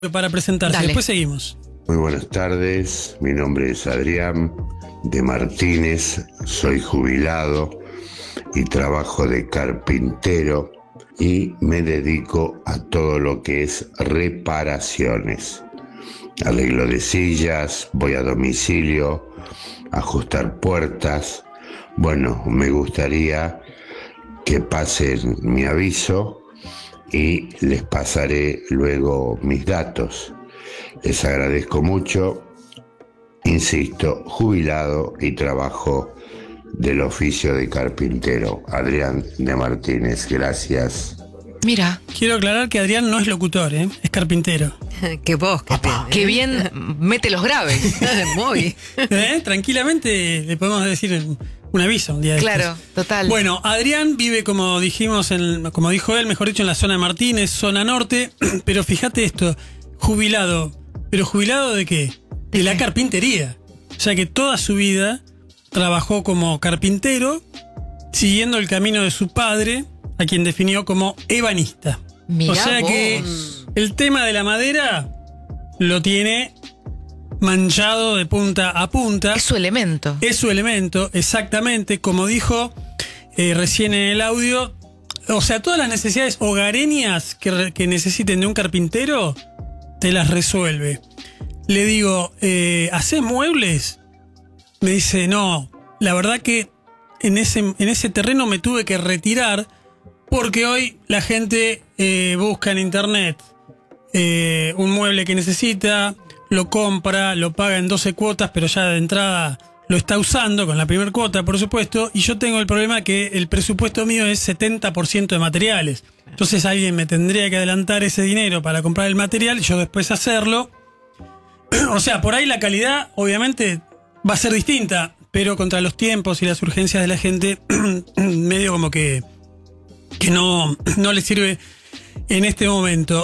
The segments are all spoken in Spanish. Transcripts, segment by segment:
para presentarse. Dale. Después seguimos. Muy buenas tardes, mi nombre es Adrián de Martínez, soy jubilado y trabajo de carpintero y me dedico a todo lo que es reparaciones. Arreglo de sillas, voy a domicilio, ajustar puertas. Bueno, me gustaría que pasen mi aviso y les pasaré luego mis datos. Les agradezco mucho, insisto, jubilado y trabajo del oficio de carpintero. Adrián de Martínez, gracias. Mira, Quiero aclarar que Adrián no es locutor, es carpintero. Que vos, que qué bien mete los graves. Muy. Tranquilamente le podemos decir un aviso un día de Claro, estos. total. Bueno, Adrián vive, como dijimos, como dijo él, mejor dicho, en la zona de Martínez, zona norte. Pero fíjate esto, jubilado. ¿Pero jubilado de qué? De la carpintería. O sea que toda su vida trabajó como carpintero, siguiendo el camino de su padre, a quien definió como ebanista. Mirá o sea vos. que el tema de la madera lo tiene manchado de punta a punta. Es su elemento. Es su elemento, exactamente. Como dijo recién en el audio, o sea, todas las necesidades hogareñas que necesiten de un carpintero, te las resuelve. Le digo, ¿hacés muebles? Me dice, no, la verdad que en ese terreno me tuve que retirar porque hoy la gente busca en internet un mueble que necesita, lo compra, lo paga en 12 cuotas, pero ya de entrada lo está usando con la primera cuota, por supuesto, y yo tengo el problema que el presupuesto mío es 70% de materiales. Entonces alguien me tendría que adelantar ese dinero para comprar el material y yo después hacerlo. O sea, por ahí la calidad obviamente va a ser distinta, pero contra los tiempos y las urgencias de la gente, medio como que no le sirve en este momento.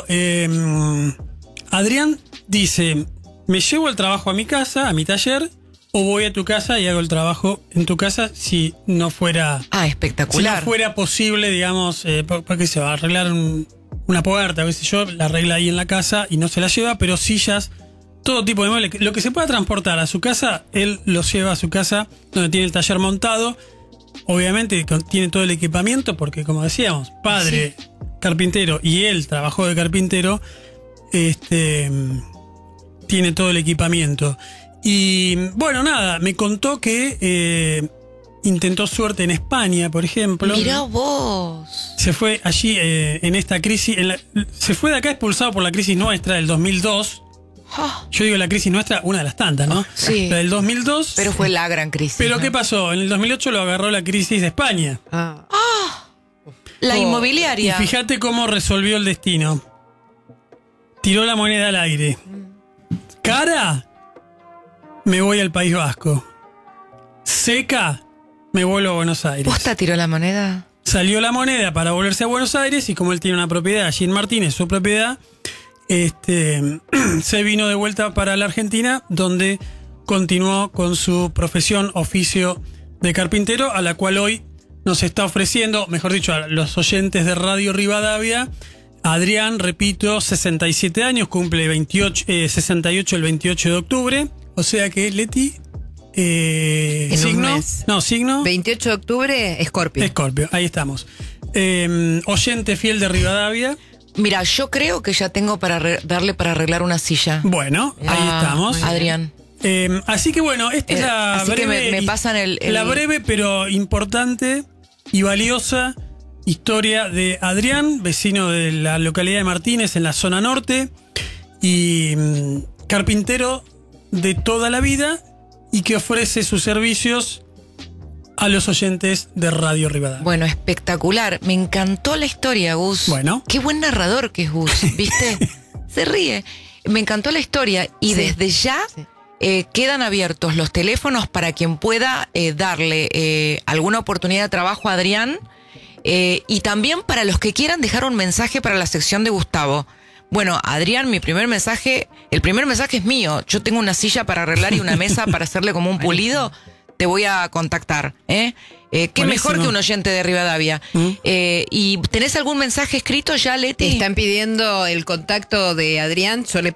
Adrián dice, ¿me llevo el trabajo a mi casa, a mi taller, o voy a tu casa y hago el trabajo en tu casa si no fuera... Ah, Si espectacular. no fuera posible, digamos, porque se va a arreglar una puerta, qué sé yo, la arregla ahí en la casa y no se la lleva, pero sillas, todo tipo de muebles, lo que se pueda transportar a su casa, él lo lleva a su casa donde tiene el taller montado. Obviamente tiene todo el equipamiento porque, como decíamos, padre carpintero y él trabajó de carpintero, tiene todo el equipamiento. Y bueno, nada, me contó que intentó suerte en España, por ejemplo. Mirá vos. Se fue allí en esta crisis. Se fue de acá expulsado por la crisis nuestra del 2002. Ah, Yo digo la crisis nuestra, una de las tantas, ¿no? Sí. La del 2002. pero fue la gran crisis. Pero ¿no? ¿qué pasó? En el 2008 lo agarró la crisis de España. La Oh, inmobiliaria. Y fíjate cómo resolvió el destino. Tiró la moneda al aire. Cara, me voy al País Vasco. Seca, me vuelvo a Buenos Aires. ¿Posta tiró la moneda? Salió la moneda para volverse a Buenos Aires y como él tiene una propiedad allí en Martínez, su propiedad, se vino de vuelta para la Argentina, donde continuó con su profesión, oficio de carpintero, a la cual hoy nos está ofreciendo, mejor dicho, a los oyentes de Radio Rivadavia. Adrián, repito, 67 años, cumple 68 el 28 de octubre. O sea que, Leti, En un signo. mes. No, signo. 28 de octubre, Escorpio. Escorpio, ahí estamos. Oyente fiel de Rivadavia. Mira, yo creo que ya tengo para darle para arreglar una silla. Bueno, ahí Ah, estamos. Adrián. Así que bueno, esta es la así que breve, me pasan la breve pero importante y valiosa historia de Adrián, vecino de la localidad de Martínez en la zona norte y carpintero de toda la vida y que ofrece sus servicios a los oyentes de Radio Rivadavia. Bueno, espectacular. Me encantó la historia, Gus. Bueno. Qué buen narrador que es Gus, ¿viste? Se ríe. Me encantó la historia y desde ya quedan abiertos los teléfonos para quien pueda darle alguna oportunidad de trabajo a Adrián y también para los que quieran dejar un mensaje para la sección de Gustavo. Bueno, Adrián, el primer mensaje es mío. Yo tengo una silla para arreglar y una mesa para hacerle como un pulido. Te voy a contactar, Qué Buenísimo. mejor que un oyente de Rivadavia. ¿Y tenés algún mensaje escrito ya, Leti? Te están pidiendo el contacto de Adrián. Yo le